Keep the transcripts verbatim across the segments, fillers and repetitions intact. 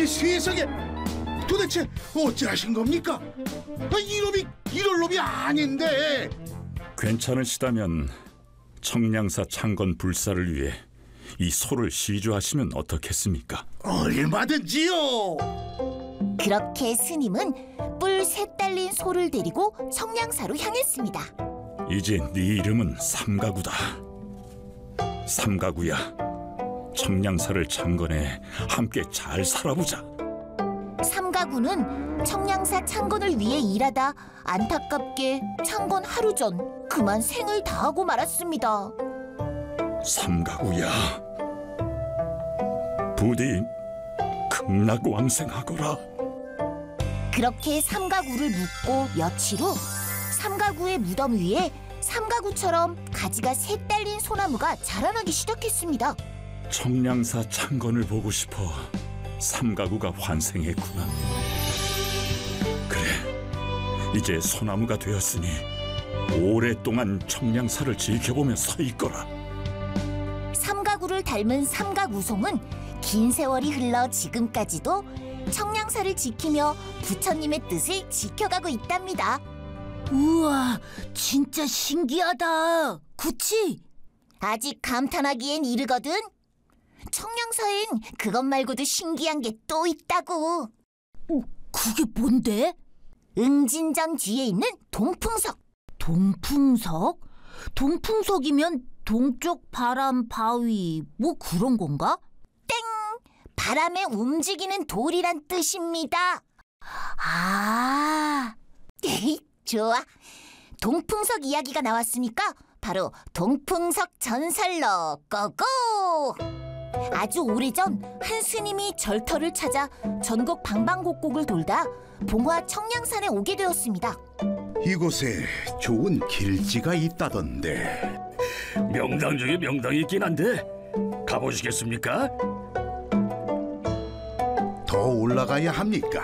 아니 세상에, 도대체 어찌하신 겁니까? 아, 이놈이 이럴 놈이 아닌데. 괜찮으시다면 청량사 창건 불사를 위해 이 소를 시주하시면 어떻겠습니까? 얼마든지요. 그렇게 스님은 뿔 셋 달린 소를 데리고 청량사로 향했습니다. 이제 네 이름은 삼가구다. 삼가구야, 청량사를 창건해 함께 잘 살아보자. 삼가구는 청량사 창건을 위해 일하다 안타깝게 창건 하루 전 그만 생을 다하고 말았습니다. 삼가구야, 부디 극락왕생하거라. 그렇게 삼가구를 묻고 며칠 후 삼가구의 무덤 위에 삼가구처럼 가지가 셋 달린 소나무가 자라나기 시작했습니다. 청량사 창건을 보고 싶어 삼가구가 환생했구나. 그래, 이제 소나무가 되었으니 오랫동안 청량사를 지켜보며 서 있거라. 삼가구를 닮은 삼가구송은 긴 세월이 흘러 지금까지도 청량사를 지키며 부처님의 뜻을 지켜가고 있답니다. 우와, 진짜 신기하다. 그치? 아직 감탄하기엔 이르거든. 청량사엔 그것 말고도 신기한 게 또 있다고. 그게 뭔데? 응진전 뒤에 있는 동풍석. 동풍석? 동풍석이면 동쪽 바람 바위 뭐 그런 건가? 땡! 바람에 움직이는 돌이란 뜻입니다. 아, 좋아. 동풍석 이야기가 나왔으니까 바로 동풍석 전설로 고고! 아주 오래전 한 스님이 절터를 찾아 전국 방방곡곡을 돌다 봉화 청량산에 오게 되었습니다. 이곳에 좋은 길지가 있다던데. 명당 중에 명당이 있긴 한데 가보시겠습니까? 더 올라가야 합니까?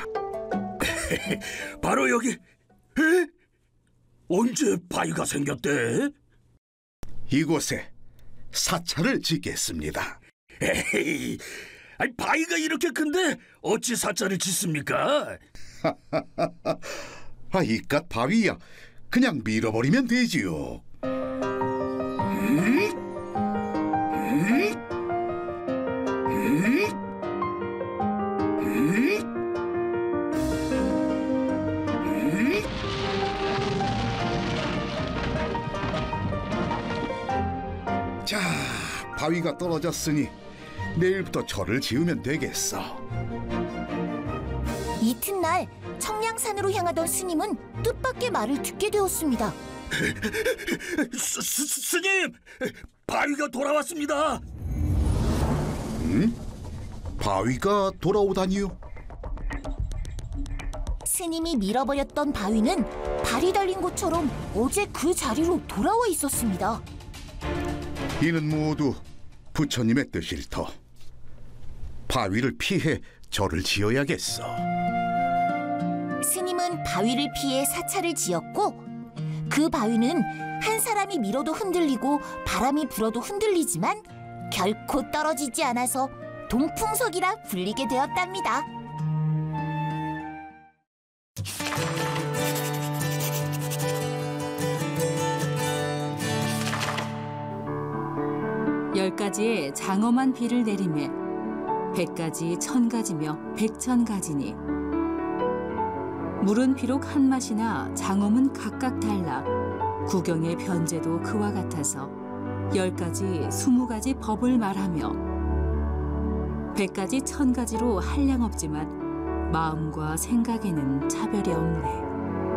바로 여기. 에? 언제 바위가 생겼대? 이곳에 사찰을 짓겠습니다. 에이, 아니, 바위가 이렇게 큰데 어찌 사찰을 짓습니까? 아, 이깟 바위야 그냥 밀어버리면 되지요. 음? 음? 음? 음? 음? 자, 바위가 떨어졌으니 내일부터 절을 지으면 되겠어. 이튿날 청량산으로 향하던 스님은 뜻밖의 말을 듣게 되었습니다. 스, 스, 스님! 바위가 돌아왔습니다. 응? 바위가 돌아오다니요? 스님이 밀어버렸던 바위는 발이 달린 것처럼 어제 그 자리로 돌아와 있었습니다. 이는 모두 부처님의 뜻일 터. 바위를 피해 절을 지어야겠어. 스님은 바위를 피해 사찰을 지었고 그 바위는 한 사람이 밀어도 흔들리고 바람이 불어도 흔들리지만 결코 떨어지지 않아서 동풍석이라 불리게 되었답니다. 열 가지의 장엄한 비를 내리매 백 가지 천 가지며 백천 가지니 물은 비록 한 맛이나 장엄은 각각 달라 구경의 변제도 그와 같아서 열 가지 스무 가지 법을 말하며 백 가지 천 가지로 한량없지만 마음과 생각에는 차별이 없네.